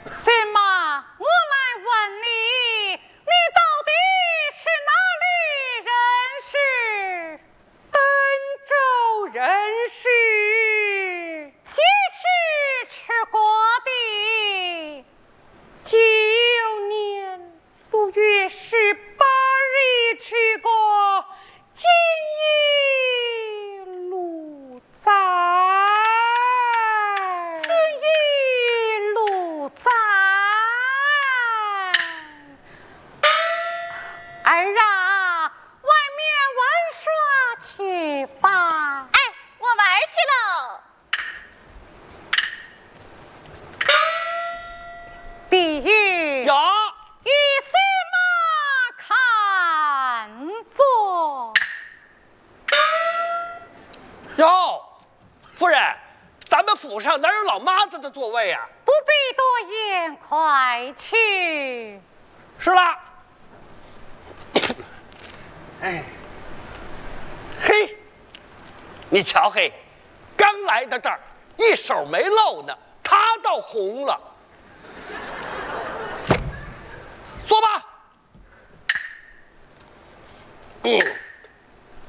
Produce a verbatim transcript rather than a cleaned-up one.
什么？我来问你，你到底是哪里人士？ 儋州人士。 几时去过的？ 九年六月十八日去过金义路寨。 金义路寨。儿啊，外面玩耍去吧。 哎，我玩去喽。 碧玉有与什么看坐？ 哟，夫人，咱们府上哪有老妈子的座位啊？ 不必多言，快去。 是了。哎，嘿，你瞧嘿，刚来到这儿，一手没露呢，他倒红了。